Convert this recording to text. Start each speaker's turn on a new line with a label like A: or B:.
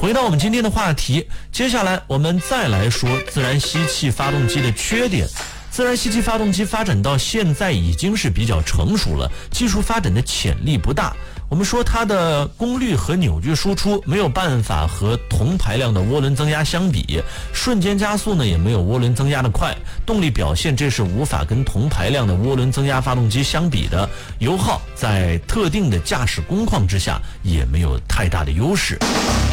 A: 回到我们今天的话题，接下来我们再来说自然吸气发动机的缺点。自然吸气发动机发展到现在已经是比较成熟了，技术发展的潜力不大。我们说它的功率和扭矩输出没有办法和同排量的涡轮增压相比，瞬间加速呢也没有涡轮增压的快，动力表现这是无法跟同排量的涡轮增压发动机相比的，油耗在特定的驾驶工况之下也没有太大的优势。